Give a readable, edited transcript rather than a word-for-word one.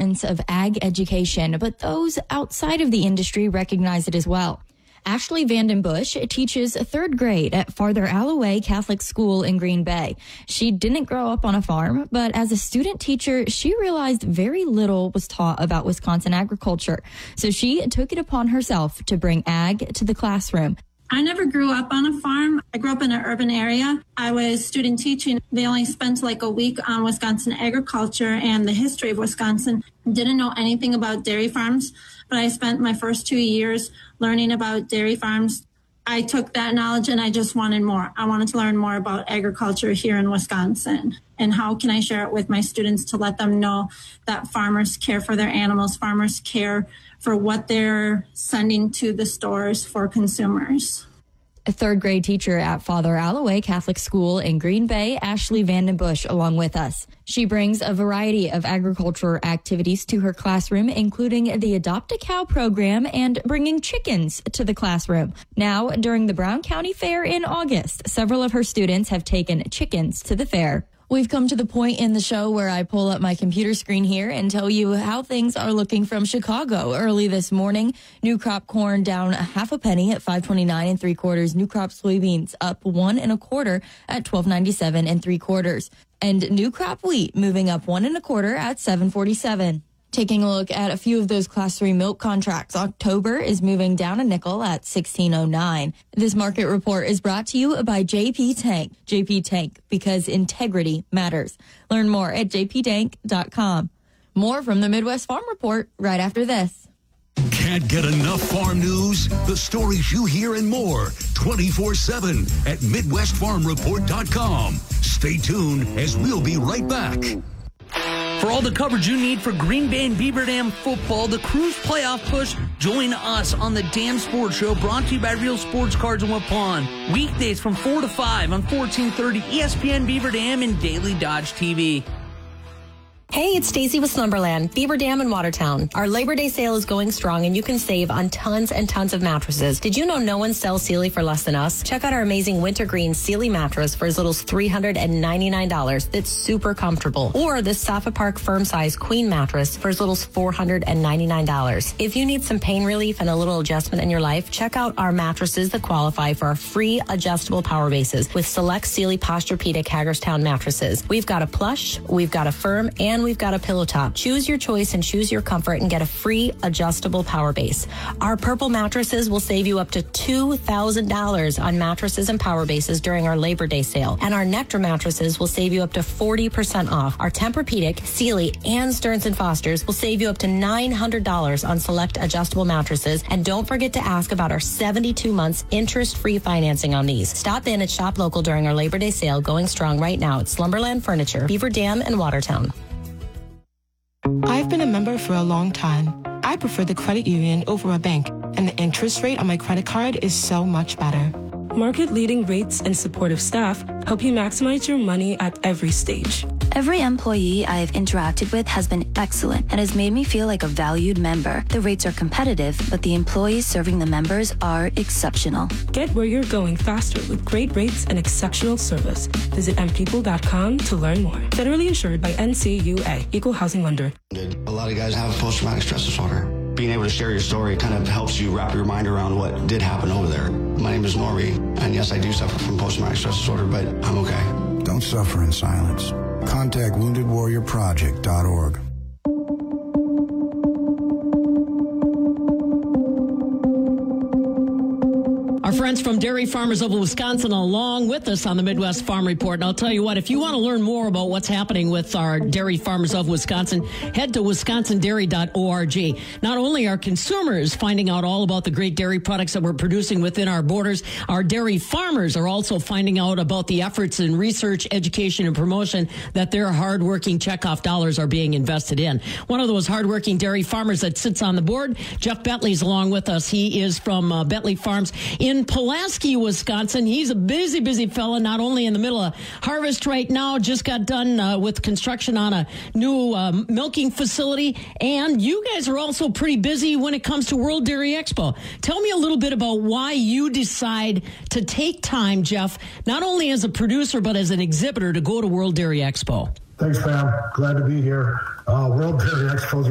importance of ag education, but those outside of the industry recognize it as well. Ashley Vandenbush teaches third grade at Father Alloway Catholic School in Green Bay. She didn't grow up on a farm, but as a student teacher, she realized very little was taught about Wisconsin agriculture. So she took it upon herself to bring ag to the classroom. I never grew up on a farm. I grew up in an urban area. I was student teaching. They only spent like a week on Wisconsin agriculture and the history of Wisconsin. Didn't know anything about dairy farms, but I spent my first 2 years learning about dairy farms. I took that knowledge and I just wanted more. I wanted to learn more about agriculture here in Wisconsin. And how can I share it with my students to let them know that farmers care for their animals, farmers care for what they're sending to the stores for consumers. A third grade teacher at Father Alloway Catholic School in Green Bay, Ashley Vandenbush, along with us. She brings a variety of agriculture activities to her classroom, including the Adopt a Cow program and bringing chickens to the classroom. Now, during the Brown County Fair in August, several of her students have taken chickens to the fair. We've come to the point in the show where I pull up my computer screen here and tell you how things are looking from Chicago. Early this morning, new crop corn down 1/2 penny at 5.29 3/4. New crop soybeans up 1 1/4 at 12.97 3/4. And new crop wheat moving up 1 1/4 at 7.47. Taking a look at a few of those Class 3 milk contracts, October is moving down a nickel at 16.09. This market report is brought to you by JP Tank. JP Tank, because integrity matters. Learn more at jptank.com. More from the Midwest Farm Report right after this. Can't get enough farm news? The stories you hear and more 24/7 at MidwestFarmReport.com. Stay tuned as we'll be right back. For all the coverage you need for Green Bay and Beaver Dam football, the Cruise playoff push, join us on the Dam Sports Show, brought to you by Real Sports Cards in Waupun. Weekdays from 4 to 5 on 1430 ESPN Beaver Dam and Daily Dodge TV. Hey, it's Stacy with Slumberland, Beaver Dam in Watertown. Our Labor Day sale is going strong and you can save on tons and tons of mattresses. Did you know no one sells Sealy for less than us? Check out our amazing wintergreen Sealy mattress for as little as $399. It's super comfortable. Or this Safa Park firm size queen mattress for as little as $499. If you need some pain relief and a little adjustment in your life, check out our mattresses that qualify for our free adjustable power bases with select Sealy Posturepedic Hagerstown mattresses. We've got a plush, we've got a firm, and we've got a pillow top. Choose your choice and choose your comfort and get a free adjustable power base. Our purple mattresses will save you up to $2,000 on mattresses and power bases during our Labor Day sale. And our Nectar mattresses will save you up to 40% off. Our Tempur-Pedic, Sealy, and Stearns & Foster's will save you up to $900 on select adjustable mattresses. And don't forget to ask about our 72 months interest-free financing on these. Stop in at Shop Local during our Labor Day sale, going strong right now at Slumberland Furniture, Beaver Dam, and Watertown. I've been a member for a long time. I prefer the credit union over a bank, and the interest rate on my credit card is so much better. Market-leading rates and supportive staff help you maximize your money at every stage. Every employee I have interacted with has been excellent and has made me feel like a valued member. The rates are competitive, but the employees serving the members are exceptional. Get where you're going faster with great rates and exceptional service. Visit mpeople.com to learn more. Federally insured by NCUA, Equal Housing Lender. A lot of guys have post-traumatic stress disorder. Being able to share your story kind of helps you wrap your mind around what did happen over there. My name is Norby, and yes, I do suffer from post-traumatic stress disorder, but I'm okay. Don't suffer in silence. Contact WoundedWarriorProject.org. Our friends from Dairy Farmers of Wisconsin along with us on the Midwest Farm Report. And I'll tell you what, if you want to learn more about what's happening with our Dairy Farmers of Wisconsin, head to wisconsindairy.org. Not only are consumers finding out all about the great dairy products that we're producing within our borders, our dairy farmers are also finding out about the efforts in research, education, and promotion that their hardworking checkoff dollars are being invested in. One of those hardworking dairy farmers that sits on the board, Jeff Bentley's along with us. He is from Bentley Farms in Pulaski, Wisconsin. He's a busy fella, not only in the middle of harvest right now, just got done with construction on a new milking facility, and you guys are also pretty busy when it comes to World Dairy Expo. Tell me a little bit about why you decide to take time, Jeff, not only as a producer, but as an exhibitor to go to World Dairy Expo. Thanks, Pam. Glad to be here. World Dairy Expo is